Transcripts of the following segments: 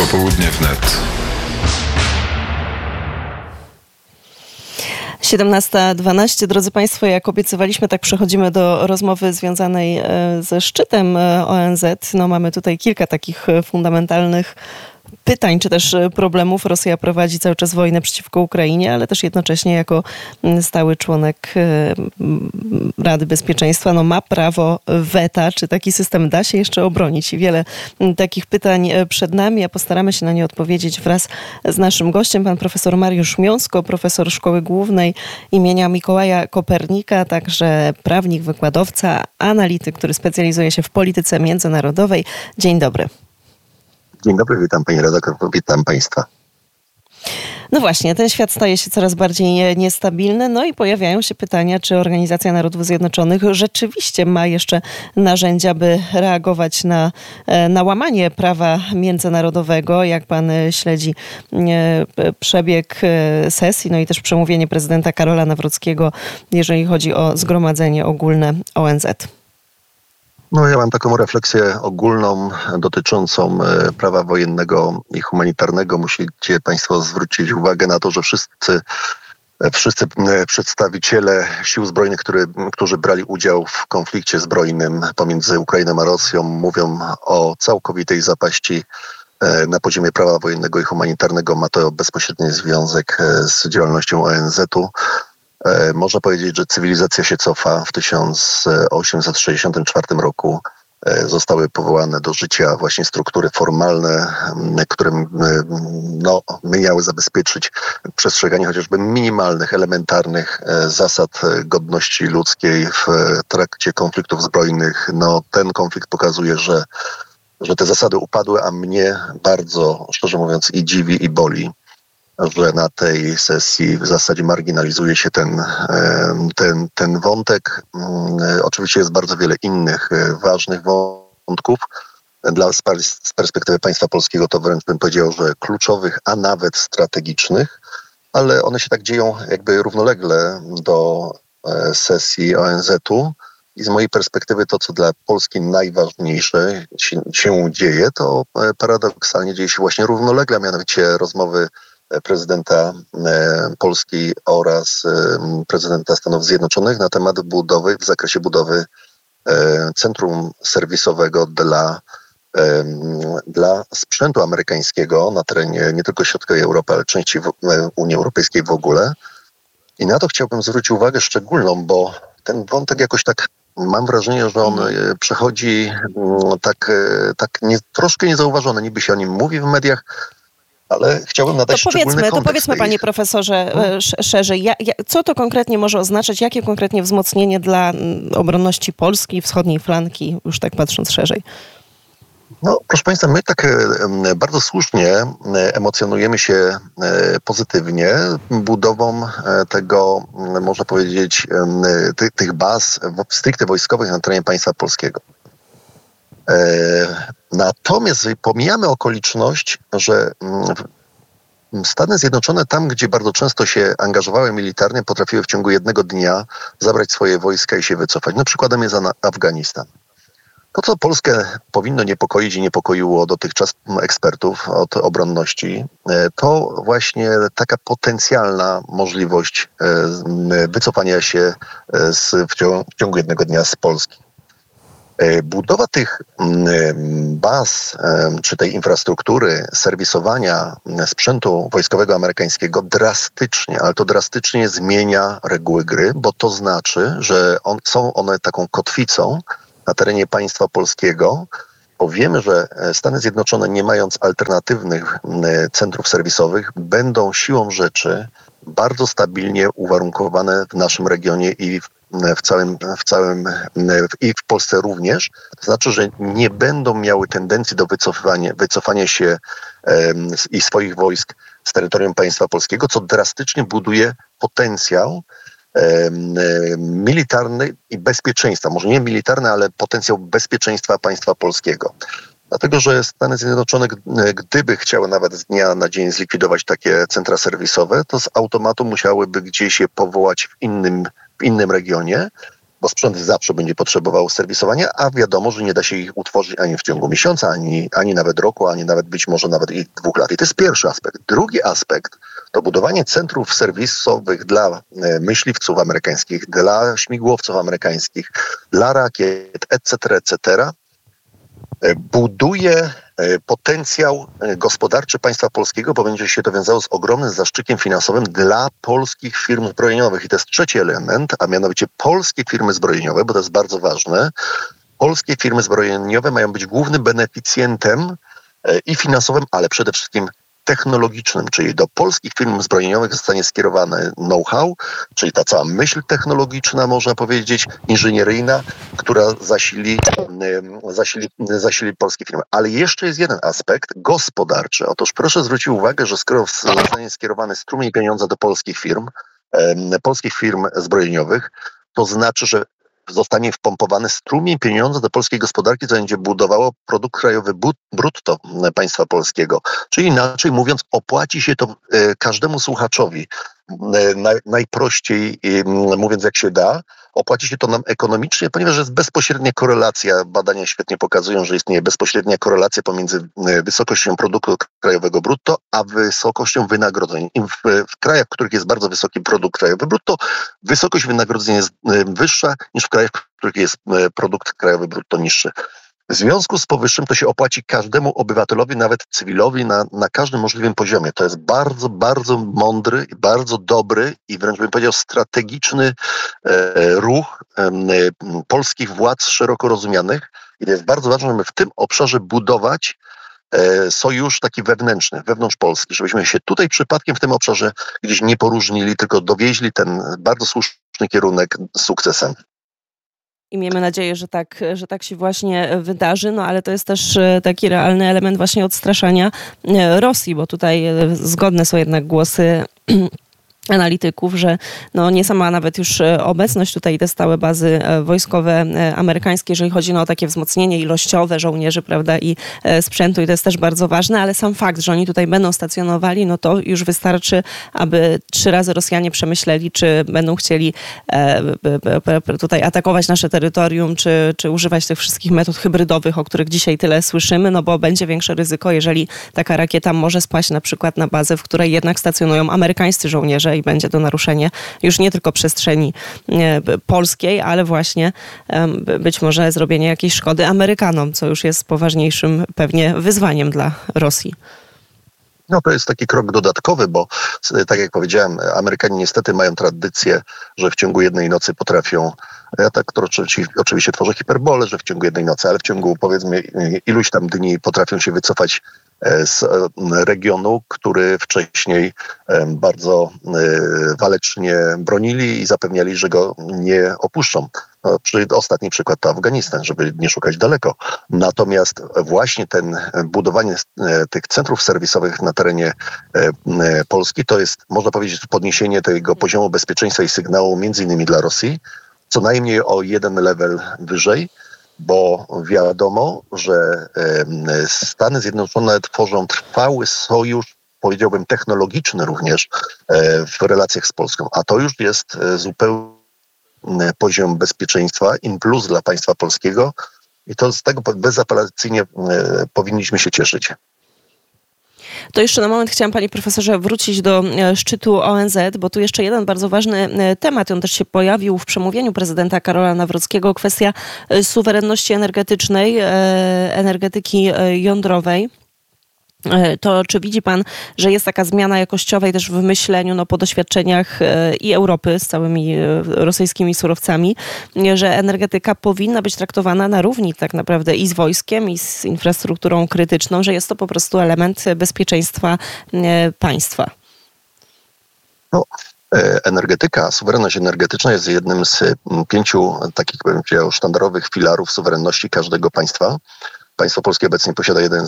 Popołudnie wnet. 17:12. Drodzy Państwo, jak obiecywaliśmy, tak przechodzimy do rozmowy związanej ze szczytem ONZ. Mamy tutaj kilka takich fundamentalnych pytań, czy też problemów. Rosja prowadzi cały czas wojnę przeciwko Ukrainie, ale też jednocześnie jako stały członek Rady Bezpieczeństwa ma prawo weta. Czy taki system da się jeszcze obronić? I wiele takich pytań przed nami, a postaramy się na nie odpowiedzieć wraz z naszym gościem, pan profesor Mariusz Miąsko, profesor Szkoły Głównej imienia Mikołaja Kopernika, także prawnik, wykładowca, analityk, który specjalizuje się w polityce międzynarodowej. Dzień dobry. Dzień dobry, witam pani redaktor, witam państwa. No właśnie, ten świat staje się coraz bardziej niestabilny, i pojawiają się pytania, czy Organizacja Narodów Zjednoczonych rzeczywiście ma jeszcze narzędzia, by reagować na łamanie prawa międzynarodowego. Jak pan śledzi przebieg sesji, i też przemówienie prezydenta Karola Nawrockiego, jeżeli chodzi o Zgromadzenie Ogólne ONZ? Ja mam taką refleksję ogólną dotyczącą prawa wojennego i humanitarnego. Musicie państwo zwrócić uwagę na to, że wszyscy przedstawiciele sił zbrojnych, którzy brali udział w konflikcie zbrojnym pomiędzy Ukrainą a Rosją, mówią o całkowitej zapaści na poziomie prawa wojennego i humanitarnego. Ma to bezpośredni związek z działalnością ONZ-u. Można powiedzieć, że cywilizacja się cofa. W 1864 roku zostały powołane do życia właśnie struktury formalne, które miały zabezpieczyć przestrzeganie chociażby minimalnych, elementarnych zasad godności ludzkiej w trakcie konfliktów zbrojnych. Ten konflikt pokazuje, że te zasady upadły, a mnie bardzo, szczerze mówiąc, i dziwi, i boli, że na tej sesji w zasadzie marginalizuje się ten wątek. Oczywiście jest bardzo wiele innych ważnych wątków. Z perspektywy państwa polskiego to wręcz bym powiedział, że kluczowych, a nawet strategicznych, ale one się tak dzieją jakby równolegle do sesji ONZ-u. I z mojej perspektywy to, co dla Polski najważniejsze się dzieje, to paradoksalnie dzieje się właśnie równolegle, a mianowicie rozmowy prezydenta Polski oraz prezydenta Stanów Zjednoczonych na temat budowy, w zakresie budowy centrum serwisowego dla sprzętu amerykańskiego na terenie nie tylko środkowej Europy, ale części Unii Europejskiej w ogóle. I na to chciałbym zwrócić uwagę szczególną, bo ten wątek jakoś tak mam wrażenie, że on przechodzi troszkę niezauważony. Niby się o nim mówi w mediach, ale chciałbym nadać szczególny kontekst. To powiedzmy, panie profesorze, szerzej, co to konkretnie może oznaczać, jakie konkretnie wzmocnienie dla obronności Polski, wschodniej flanki, już tak patrząc szerzej? Proszę państwa, my tak bardzo słusznie emocjonujemy się pozytywnie budową tego, można powiedzieć, tych baz stricte wojskowych na terenie państwa polskiego. Natomiast pomijamy okoliczność, że Stany Zjednoczone tam, gdzie bardzo często się angażowały militarnie, potrafiły w ciągu jednego dnia zabrać swoje wojska i się wycofać. Przykładem jest Afganistan. To, co Polskę powinno niepokoić i niepokoiło dotychczas ekspertów od obronności, to właśnie taka potencjalna możliwość wycofania się w ciągu jednego dnia z Polski. Budowa tych baz, czy tej infrastruktury serwisowania sprzętu wojskowego amerykańskiego drastycznie zmienia reguły gry, bo to znaczy, że są one taką kotwicą na terenie państwa polskiego, bo wiemy, że Stany Zjednoczone, nie mając alternatywnych centrów serwisowych, będą siłą rzeczy bardzo stabilnie uwarunkowane w naszym regionie i i w Polsce również. To znaczy, że nie będą miały tendencji do wycofania się i swoich wojsk z terytorium państwa polskiego, co drastycznie buduje potencjał militarny i bezpieczeństwa. Może nie militarny, ale potencjał bezpieczeństwa państwa polskiego. Dlatego, że Stany Zjednoczone, gdyby chciały nawet z dnia na dzień zlikwidować takie centra serwisowe, to z automatu musiałyby gdzieś je powołać w innym regionie bo sprzęt zawsze będzie potrzebował serwisowania, a wiadomo, że nie da się ich utworzyć ani w ciągu miesiąca, ani nawet roku, ani nawet być może nawet i 2 lat. I to jest pierwszy aspekt. Drugi aspekt to budowanie centrów serwisowych dla myśliwców amerykańskich, dla śmigłowców amerykańskich, dla rakiet, etc., buduje potencjał gospodarczy państwa polskiego, bo będzie się to wiązało z ogromnym zaszczykiem finansowym dla polskich firm zbrojeniowych. I to jest trzeci element, a mianowicie polskie firmy zbrojeniowe, bo to jest bardzo ważne. Polskie firmy zbrojeniowe mają być głównym beneficjentem i finansowym, ale przede wszystkim technologicznym, czyli do polskich firm zbrojeniowych zostanie skierowane know-how, czyli ta cała myśl technologiczna, można powiedzieć, inżynieryjna, która zasili polskie firmy. Ale jeszcze jest jeden aspekt gospodarczy. Otóż proszę zwrócić uwagę, że skoro zostanie skierowany strumień pieniądza do polskich firm zbrojeniowych, to znaczy, że zostanie wpompowany strumień pieniądza do polskiej gospodarki, co będzie budowało produkt krajowy brutto państwa polskiego. Czyli inaczej mówiąc, opłaci się to każdemu słuchaczowi, najprościej mówiąc jak się da, opłaci się to nam ekonomicznie, ponieważ jest bezpośrednia korelacja, badania świetnie pokazują, że istnieje bezpośrednia korelacja pomiędzy wysokością produktu krajowego brutto, a wysokością wynagrodzeń. I w krajach, w których jest bardzo wysoki produkt krajowy brutto, wysokość wynagrodzeń jest wyższa niż w krajach, w których jest produkt krajowy brutto niższy. W związku z powyższym to się opłaci każdemu obywatelowi, nawet cywilowi, na każdym możliwym poziomie. To jest bardzo, bardzo mądry, bardzo dobry i wręcz bym powiedział strategiczny ruch polskich władz szeroko rozumianych. I to jest bardzo ważne, żeby w tym obszarze budować sojusz taki wewnętrzny, wewnątrz Polski, żebyśmy się tutaj przypadkiem w tym obszarze gdzieś nie poróżnili, tylko dowieźli ten bardzo słuszny kierunek z sukcesem. I miejmy nadzieję, że tak się właśnie wydarzy, no ale to jest też taki realny element właśnie odstraszania Rosji, bo tutaj zgodne są jednak głosy analityków, że no nie sama nawet już obecność tutaj, te stałe bazy wojskowe amerykańskie, jeżeli chodzi o takie wzmocnienie ilościowe żołnierzy, prawda, i sprzętu, i to jest też bardzo ważne, ale sam fakt, że oni tutaj będą stacjonowali, no to już wystarczy, aby 3 razy Rosjanie przemyśleli, czy będą chcieli tutaj atakować nasze terytorium, czy używać tych wszystkich metod hybrydowych, o których dzisiaj tyle słyszymy, no bo będzie większe ryzyko, jeżeli taka rakieta może spaść na przykład na bazę, w której jednak stacjonują amerykańscy żołnierze i będzie to naruszenie już nie tylko przestrzeni polskiej, ale właśnie być może zrobienie jakiejś szkody Amerykanom, co już jest poważniejszym pewnie wyzwaniem dla Rosji. No to jest taki krok dodatkowy, bo tak jak powiedziałem, Amerykanie niestety mają tradycję, że w ciągu jednej nocy potrafią, ja tak to oczywiście tworzę hiperbolę, że w ciągu jednej nocy, ale w ciągu powiedzmy iluś tam dni potrafią się wycofać z regionu, który wcześniej bardzo walecznie bronili i zapewniali, że go nie opuszczą. No, ostatni przykład to Afganistan, żeby nie szukać daleko. Natomiast właśnie budowanie tych centrów serwisowych na terenie Polski to jest, można powiedzieć, podniesienie tego poziomu bezpieczeństwa i sygnału między innymi dla Rosji, co najmniej o 1 level wyżej, bo wiadomo, że Stany Zjednoczone tworzą trwały sojusz, powiedziałbym technologiczny również w relacjach z Polską, a to już jest zupełny poziom bezpieczeństwa in plus dla państwa polskiego i to z tego bezapelacyjnie powinniśmy się cieszyć. To jeszcze na moment chciałam, panie profesorze, wrócić do szczytu ONZ, bo tu jeszcze jeden bardzo ważny temat, on też się pojawił w przemówieniu prezydenta Karola Nawrockiego, kwestia suwerenności energetycznej, energetyki jądrowej. To czy widzi pan, że jest taka zmiana jakościowa i też w myśleniu, no po doświadczeniach i Europy z całymi rosyjskimi surowcami, że energetyka powinna być traktowana na równi tak naprawdę i z wojskiem, i z infrastrukturą krytyczną, że jest to po prostu element bezpieczeństwa państwa? No, energetyka, suwerenność energetyczna jest jednym z 5 takich, bym powiedział, sztandarowych filarów suwerenności każdego państwa. Państwo polskie obecnie posiada jedną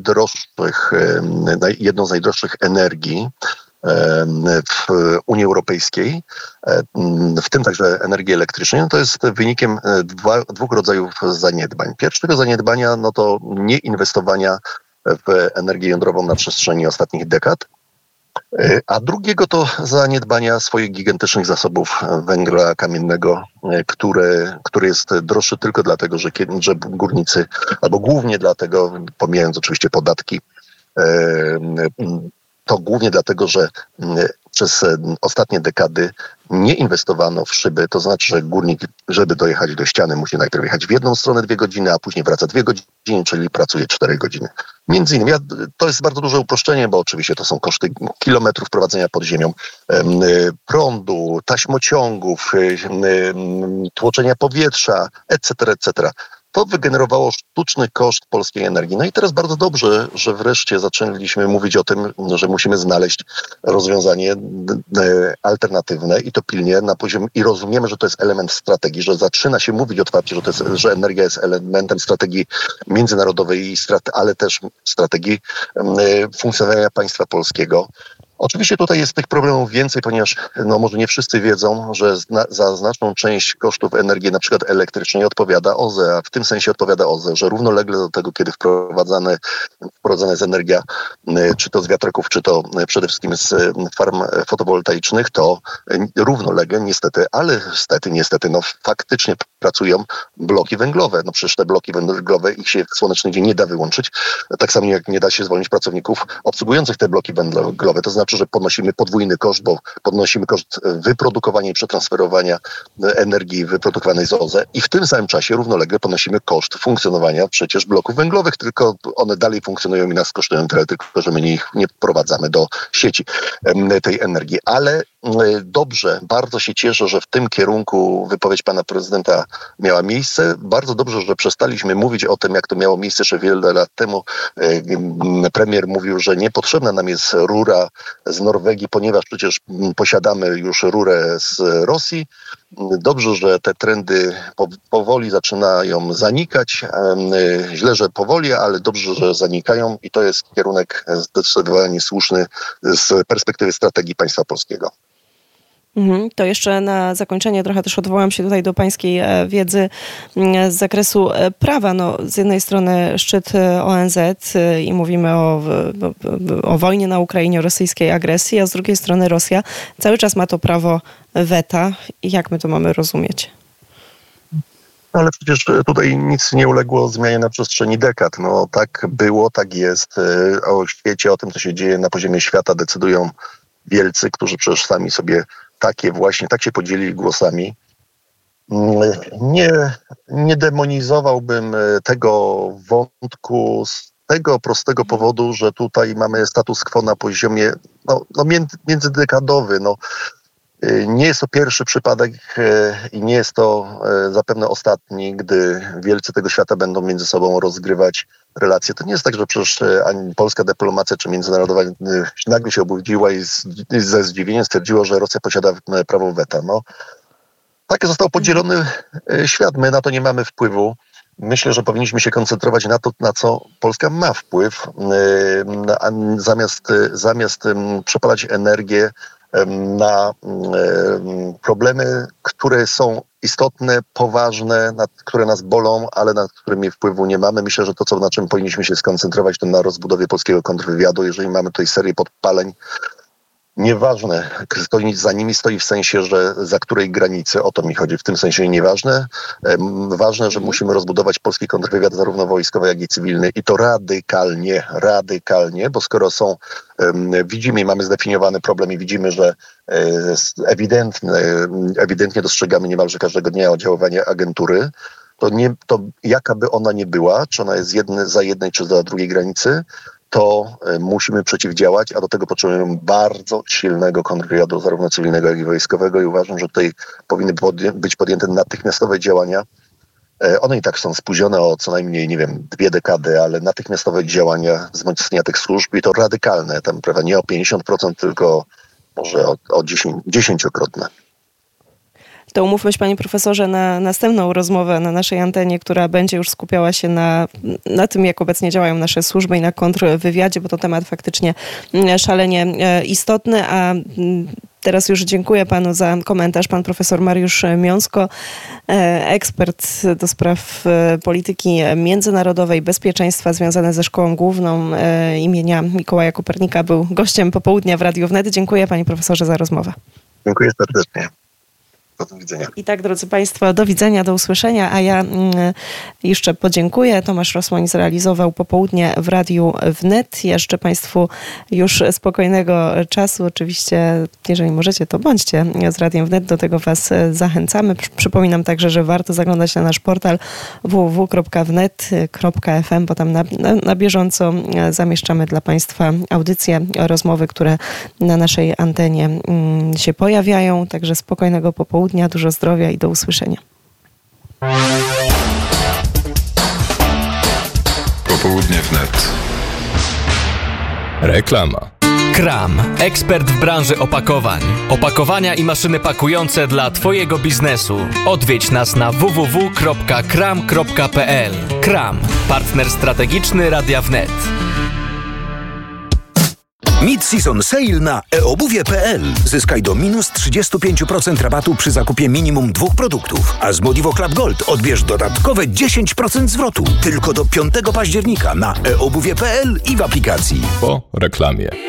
z najdroższych energii w Unii Europejskiej, w tym także energii elektrycznej. No to jest wynikiem 2 rodzajów zaniedbań. Pierwszego zaniedbania no to nieinwestowania w energię jądrową na przestrzeni ostatnich dekad, A drugiego to zaniedbania swoich gigantycznych zasobów węgla kamiennego, który jest droższy tylko dlatego, że górnicy, albo głównie dlatego, pomijając oczywiście podatki, to głównie dlatego, że przez ostatnie dekady nie inwestowano w szyby. To znaczy, że górnik, żeby dojechać do ściany, musi najpierw jechać w jedną stronę 2 godziny, a później wraca 2 godziny, czyli pracuje 4 godziny. Między innymi, to jest bardzo duże uproszczenie, bo oczywiście to są koszty kilometrów prowadzenia pod ziemią, prądu, taśmociągów, tłoczenia powietrza, etc., etc. To wygenerowało sztuczny koszt polskiej energii. No i teraz bardzo dobrze, że wreszcie zaczęliśmy mówić o tym, że musimy znaleźć rozwiązanie alternatywne i to pilnie na poziomie, i rozumiemy, że to jest element strategii, że zaczyna się mówić otwarcie, że energia jest elementem strategii międzynarodowej, ale też strategii funkcjonowania państwa polskiego. Oczywiście tutaj jest tych problemów więcej, ponieważ może nie wszyscy wiedzą, że za znaczną część kosztów energii, na przykład elektrycznej, odpowiada OZE, a w tym sensie odpowiada OZE, że równolegle do tego, kiedy wprowadzana jest energia, czy to z wiatraków, czy to przede wszystkim z farm fotowoltaicznych, to równolegle niestety, faktycznie pracują bloki węglowe. No przecież te bloki węglowe, ich się w słoneczny dzień nie da wyłączyć, tak samo jak nie da się zwolnić pracowników obsługujących te bloki węglowe. To znaczy, że podnosimy podwójny koszt, bo podnosimy koszt wyprodukowania i przetransferowania energii wyprodukowanej z OZE i w tym samym czasie równolegle ponosimy koszt funkcjonowania przecież bloków węglowych, tylko one dalej funkcjonują i nas kosztują tyle, tylko że my ich nie wprowadzamy do sieci tej energii. Ale dobrze, bardzo się cieszę, że w tym kierunku wypowiedź pana prezydenta miała miejsce. Bardzo dobrze, że przestaliśmy mówić o tym, jak to miało miejsce jeszcze wiele lat temu. Premier mówił, że niepotrzebna nam jest rura z Norwegii, ponieważ przecież posiadamy już rurę z Rosji. Dobrze, że te trendy powoli zaczynają zanikać. Źle, że powoli, ale dobrze, że zanikają i to jest kierunek zdecydowanie słuszny z perspektywy strategii państwa polskiego. To jeszcze na zakończenie trochę też odwołam się tutaj do pańskiej wiedzy z zakresu prawa. Z jednej strony szczyt ONZ i mówimy o wojnie na Ukrainie, o rosyjskiej agresji, a z drugiej strony Rosja cały czas ma to prawo weta. Jak my to mamy rozumieć? Ale przecież tutaj nic nie uległo zmianie na przestrzeni dekad. Tak było, tak jest. O świecie, o tym, co się dzieje na poziomie świata decydują wielcy, którzy przecież sami sobie tak się podzielili głosami. Nie demonizowałbym tego wątku z tego prostego powodu, że tutaj mamy status quo na poziomie międzydekadowy. Nie jest to pierwszy przypadek i nie jest to zapewne ostatni, gdy wielcy tego świata będą między sobą rozgrywać relacje. To nie jest tak, że przecież ani polska dyplomacja czy międzynarodowa nagle się obudziła i ze zdziwieniem stwierdziła, że Rosja posiada prawo weta. Tak został podzielony świat. My na to nie mamy wpływu. Myślę, że powinniśmy się koncentrować na to, na co Polska ma wpływ, zamiast przepalać energię na problemy, które są istotne, poważne, które nas bolą, ale nad którymi wpływu nie mamy. Myślę, że to, na czym powinniśmy się skoncentrować, to na rozbudowie polskiego kontrwywiadu. Jeżeli mamy tutaj serię podpaleń, nieważne, kto za nimi stoi, w sensie, że za której granicy, o to mi chodzi, w tym sensie nieważne. Ważne, że musimy rozbudować polski kontrwywiad zarówno wojskowy, jak i cywilny i to radykalnie, bo skoro widzimy i mamy zdefiniowany problem i widzimy, że ewidentnie dostrzegamy niemalże każdego dnia oddziaływanie agentury, to jaka by ona nie była, czy ona jest za jednej, czy za drugiej granicy, to musimy przeciwdziałać, a do tego potrzebujemy bardzo silnego kontrwywiadu, zarówno cywilnego, jak i wojskowego i uważam, że tutaj powinny być podjęte natychmiastowe działania. One i tak są spóźnione o co najmniej, 2 dekady, ale natychmiastowe działania wzmocnienia tych służb i to radykalne, tam prawie nie o 50%, tylko może o 10-krotne. To umówmy się, panie profesorze, na następną rozmowę na naszej antenie, która będzie już skupiała się na tym, jak obecnie działają nasze służby i na kontrwywiadzie, bo to temat faktycznie szalenie istotny, a Teraz już dziękuję panu za komentarz. Pan profesor Mariusz Miąsko, ekspert do spraw polityki międzynarodowej, bezpieczeństwa związane ze Szkołą Główną imienia Mikołaja Kopernika, był gościem popołudnia w Radiu Wnet. Dziękuję panie profesorze za rozmowę. Dziękuję serdecznie. Do widzenia. I tak, drodzy państwo, do widzenia, do usłyszenia, a ja jeszcze podziękuję. Tomasz Rosłoń zrealizował popołudnie w Radiu Wnet. Jeszcze państwu już spokojnego czasu. Oczywiście, jeżeli możecie, to bądźcie z Radiem Wnet. Do tego was zachęcamy. Przypominam także, że warto zaglądać na nasz portal www.wnet.fm, bo tam na bieżąco zamieszczamy dla państwa audycje, rozmowy, które na naszej antenie się pojawiają. Także spokojnego popołudnia. Dużo zdrowia i do usłyszenia. Popołudnie wnet. Reklama. Kram. Ekspert w branży opakowań. Opakowania i maszyny pakujące dla twojego biznesu. Odwiedź nas na www.kram.pl. Kram. Partner strategiczny Radia Wnet. Mid-season sale na eobuwie.pl. Zyskaj do minus 35% rabatu przy zakupie minimum 2 produktów. A z Modivo Club Gold odbierz dodatkowe 10% zwrotu. Tylko do 5 października na eobuwie.pl i w aplikacji. Po reklamie.